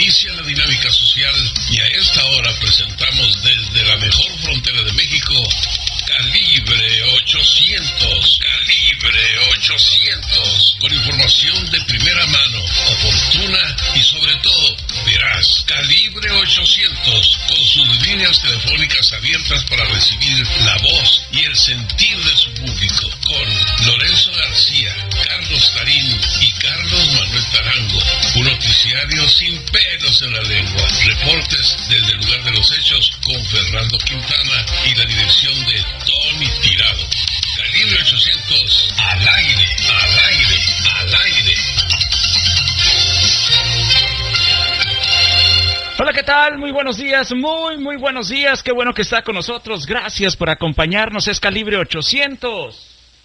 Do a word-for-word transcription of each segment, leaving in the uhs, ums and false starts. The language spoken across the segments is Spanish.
Inicia la dinámica social y a esta hora presentamos desde la mejor frontera de México, Calibre ochocientos. Calibre ochocientos. Con información de primera mano, oportuna y sobre todo veraz. Calibre ochocientos. Con sus líneas telefónicas abiertas para recibir la voz y el sentir de su público. Con Lorenzo García, Carlos Tarín y Carlos Manuel Tarango. Un noticiario sin pelos en la lengua. Reportes desde el lugar de los hechos con Fernando Quintana y la dirección de Tony Tirado. Calibre ochocientos al aire, al aire, al aire. Hola, ¿qué tal? Muy buenos días, muy, muy buenos días. Qué bueno que está con nosotros. Gracias por acompañarnos. Es Calibre ochocientos.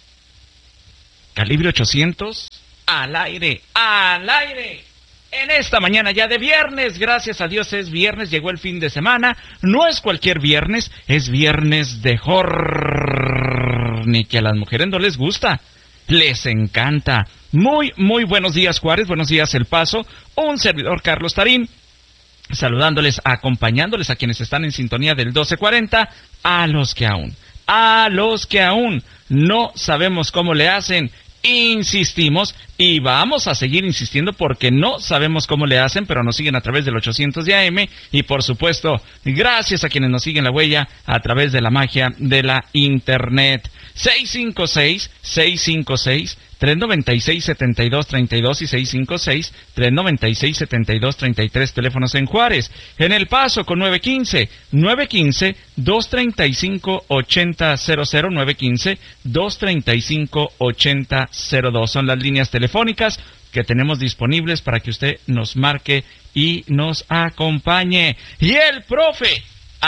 Calibre ochocientos al aire, al aire. En esta mañana ya de viernes, gracias a Dios es viernes, llegó el fin de semana. No es cualquier viernes, es viernes de horny, que a las mujeres no les gusta, les encanta. Muy, muy buenos días, Juárez, buenos días, El Paso. Un servidor, Carlos Tarín, saludándoles, acompañándoles a quienes están en sintonía del doce cuarenta, a los que aún, a los que aún no sabemos cómo le hacen. Insistimos y vamos a seguir insistiendo porque no sabemos cómo le hacen, pero nos siguen a través del ochocientos de A M y por supuesto, gracias a quienes nos siguen la huella a través de la magia de la internet. seis cinco seis, seis cinco seis, tres nueve seis, siete dos tres dos y seis cinco seis, tres nueve seis, siete dos tres tres, teléfonos en Juárez. En El Paso con nueve uno cinco, nueve uno cinco, dos tres cinco, ocho cero cero cero, nueve uno cinco, dos tres cinco, ocho cero cero dos. Son las líneas telefónicas que tenemos disponibles para que usted nos marque y nos acompañe. Y el profe,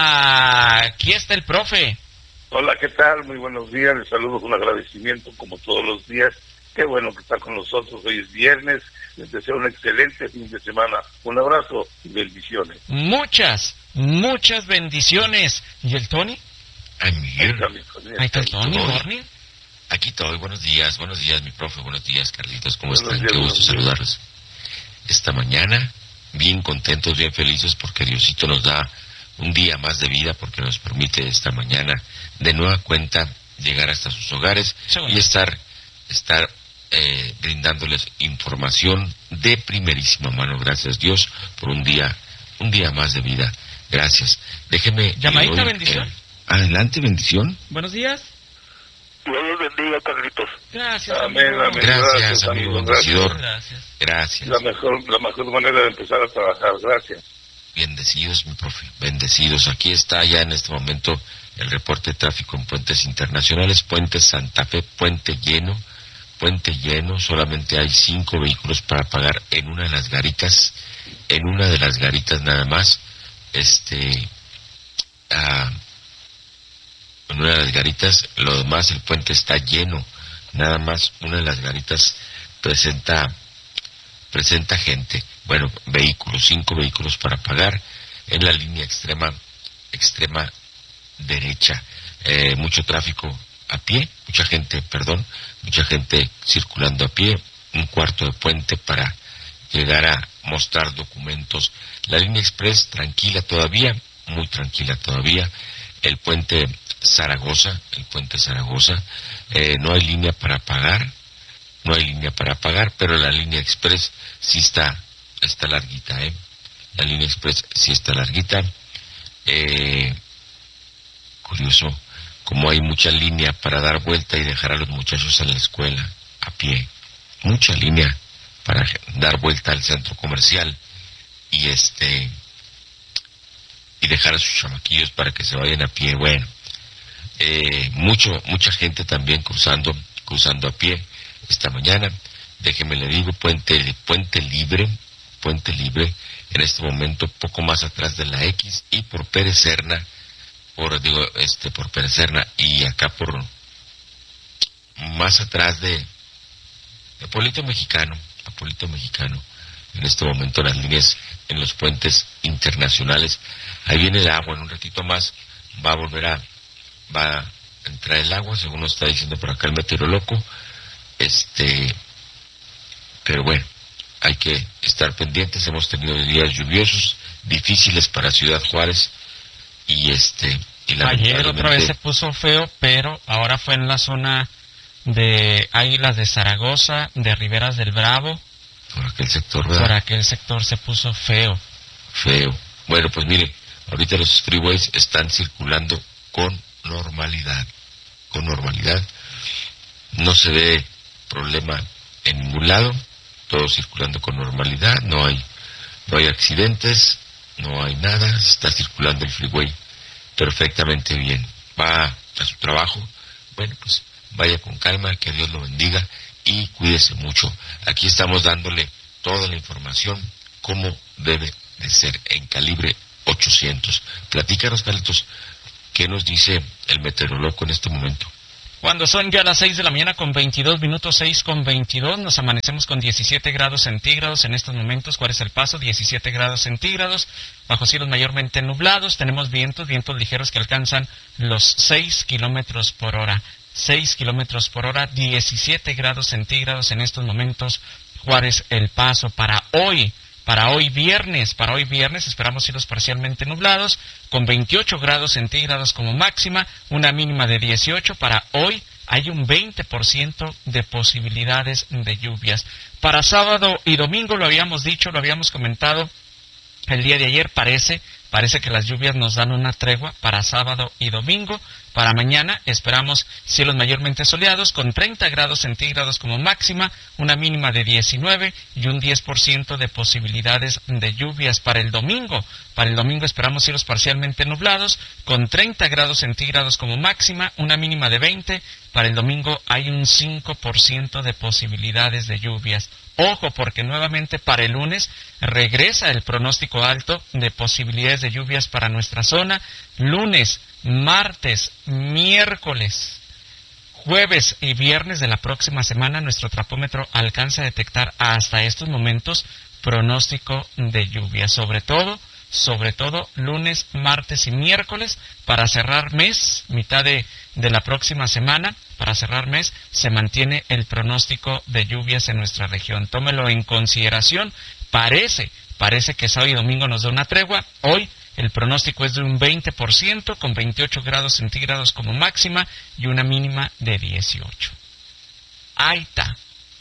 aquí está el profe. Hola, ¿qué tal? Muy buenos días, les saludo con agradecimiento como todos los días. Qué bueno que está con nosotros, hoy es viernes, les deseo un excelente fin de semana. Un abrazo y bendiciones. Muchas, muchas bendiciones. ¿Y el Tony? Ay, Miguel. Ahí está el Tony, morning. Aquí estoy, buenos días, buenos días mi profe, buenos días Carlitos, ¿cómo Buenos están? días, Qué gusto buenos días. saludarlos. Esta mañana, bien contentos, bien felices porque Diosito nos da un día más de vida porque nos permite esta mañana de nueva cuenta llegar hasta sus hogares Segundo. y estar, estar eh, brindándoles información de primerísima mano. Gracias Dios por un día, un día más de vida. Gracias. Déjeme. Llamadita, hoy, bendición. eh, adelante, bendición. Buenos días. Dios los bendiga, Carlitos. Gracias, Amén, amigo. amén. Gracias, Gracias, amigo amigo, bendecedor. Gracias. Gracias. La mejor, la mejor manera de empezar a trabajar, gracias. Bendecidos, mi profe, bendecidos. Aquí está ya en este momento el reporte de tráfico en puentes internacionales, puente Santa Fe, puente lleno, puente lleno, solamente hay cinco vehículos para pagar en una de las garitas, en una de las garitas nada más, este, ah, en una de las garitas, lo demás el puente está lleno, nada más una de las garitas presenta, presenta gente. Bueno, vehículos, cinco vehículos para pagar en la línea extrema, extrema derecha. Eh, mucho tráfico a pie, mucha gente, perdón, mucha gente circulando a pie, un cuarto de puente para llegar a mostrar documentos. La línea express tranquila todavía, muy tranquila todavía. El puente Zaragoza, el puente Zaragoza, eh, no hay línea para pagar, no hay línea para pagar, pero la línea express sí está está larguita, ¿eh? La línea express sí está larguita. Eh, curioso, como hay mucha línea para dar vuelta y dejar a los muchachos en la escuela a pie. Mucha línea para dar vuelta al centro comercial y este y dejar a sus chamaquillos para que se vayan a pie. Bueno, eh, mucho mucha gente también cruzando cruzando a pie esta mañana. Déjeme le digo, puente puente libre. Puente Libre, en este momento poco más atrás de la X y por Pérez Serna, por digo este por Pérez Serna y acá por más atrás de Apolito Mexicano, Apolito Mexicano. En este momento las líneas en los puentes internacionales, ahí viene el agua, en un ratito más va a volver a va a entrar el agua, según nos está diciendo por acá el meteorólogo. Este, pero bueno, hay que estar estar pendientes. Hemos tenido días lluviosos, difíciles para Ciudad Juárez, y este y ayer otra vez se puso feo, pero ahora fue en la zona de Águilas de Zaragoza, de Riberas del Bravo. Por aquel sector, ¿verdad? Por aquel sector se puso feo. Feo. Bueno, pues mire, ahorita los freeways están circulando con normalidad. Con normalidad. No se ve problema en ningún lado. Todo circulando con normalidad. No hay, no hay accidentes. No hay nada. Está circulando el freeway perfectamente bien. Va a su trabajo. Bueno, pues vaya con calma, que Dios lo bendiga y cuídese mucho. Aquí estamos dándole toda la información como debe de ser en Calibre ochocientos. Platícanos, Carlitos, ¿qué nos dice el meteorólogo en este momento? Cuando son ya las seis de la mañana con veintidós minutos, seis con veintidós, nos amanecemos con diecisiete grados centígrados en estos momentos. ¿Cuál es el paso? diecisiete grados centígrados, bajo cielos mayormente nublados. Tenemos vientos, vientos ligeros que alcanzan los seis kilómetros por hora. seis kilómetros por hora, diecisiete grados centígrados en estos momentos. Juárez, El Paso. Para hoy, para hoy viernes, para hoy viernes esperamos cielos parcialmente nublados, con veintiocho grados centígrados como máxima, una mínima de dieciocho. Para hoy hay un veinte por ciento de posibilidades de lluvias. Para sábado y domingo, lo habíamos dicho, lo habíamos comentado el día de ayer, parece, parece que las lluvias nos dan una tregua para sábado y domingo. Para mañana esperamos cielos mayormente soleados con treinta grados centígrados como máxima, una mínima de diecinueve y un diez por ciento de posibilidades de lluvias. Para el domingo, para el domingo esperamos cielos parcialmente nublados con treinta grados centígrados como máxima, una mínima de veinte. Para el domingo hay un cinco por ciento de posibilidades de lluvias. Ojo, porque nuevamente para el lunes regresa el pronóstico alto de posibilidades de lluvias para nuestra zona. Lunes, martes, miércoles, jueves y viernes de la próxima semana, nuestro trapómetro alcanza a detectar hasta estos momentos pronóstico de lluvia, sobre todo, sobre todo lunes, martes y miércoles. Para cerrar mes, mitad de, de la próxima semana, para cerrar mes, se mantiene el pronóstico de lluvias en nuestra región. Tómelo en consideración. Parece, parece que sábado y domingo nos da una tregua. Hoy el pronóstico es de un veinte por ciento, con veintiocho grados centígrados como máxima y una mínima de dieciocho. Ahí está.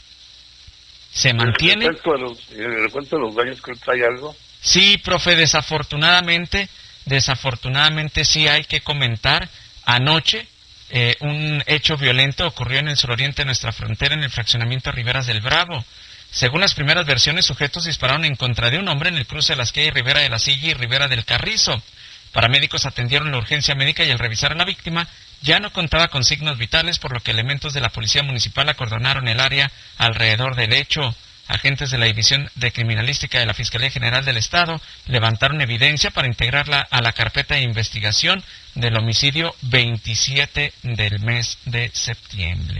Se mantiene. ¿El recuento de los, el recuento de los daños creo que trae algo? Sí, profe, desafortunadamente, desafortunadamente sí hay que comentar. Anoche, eh, un hecho violento ocurrió en el suroriente de nuestra frontera, en el fraccionamiento Riberas del Bravo. Según las primeras versiones, sujetos dispararon en contra de un hombre en el cruce de las calles Ribera de la Silla y Ribera del Carrizo. Paramédicos atendieron la urgencia médica y al revisar a la víctima ya no contaba con signos vitales, por lo que elementos de la policía municipal acordonaron el área alrededor del hecho. Agentes de la División de Criminalística de la Fiscalía General del Estado levantaron evidencia para integrarla a la carpeta de investigación del homicidio veintisiete del mes de septiembre.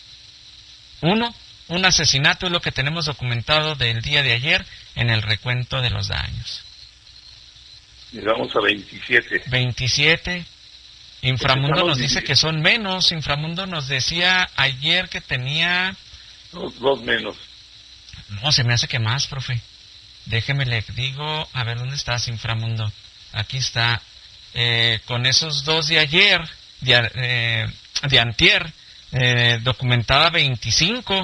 Uno, un asesinato es lo que tenemos documentado del día de ayer en el recuento de los daños. Llegamos a veintisiete. veintisiete. Inframundo nos dice que son menos. Inframundo nos decía ayer que tenía... Dos, dos menos. No, se me hace que más, profe. Déjeme le digo, a ver, ¿dónde estás, Inframundo? Aquí está. Eh, con esos dos de ayer, de, eh, de antier, eh, documentaba veinticinco.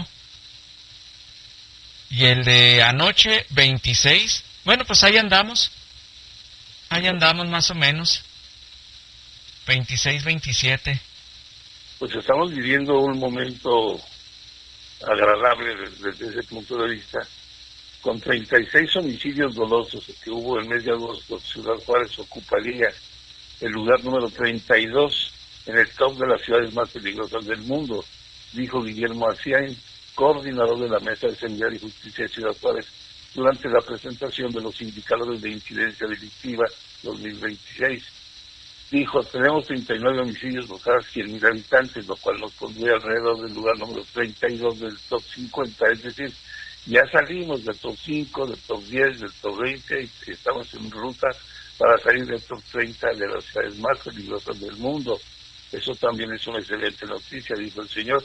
Y el de anoche, veintiséis. Bueno, pues ahí andamos. Ahí andamos más o menos. veintiséis, veintisiete. Pues estamos viviendo un momento agradable desde, desde ese punto de vista, con treinta y seis homicidios dolosos que hubo el mes de agosto. Ciudad Juárez ocuparía el lugar número treinta y dos en el top de las ciudades más peligrosas del mundo, dijo Guillermo Aciain, coordinador de la Mesa de Seguridad y Justicia de Ciudad Juárez, durante la presentación de los indicadores de incidencia delictiva dos mil veintiséis. Dijo, tenemos treinta y nueve homicidios por cada cien mil habitantes, lo cual nos pondría alrededor del lugar número treinta y dos del top cincuenta, es decir, ya salimos del top cinco, del top diez, del top veinte, y estamos en ruta para salir del top treinta de las ciudades más peligrosas del mundo. Eso también es una excelente noticia, dijo el señor.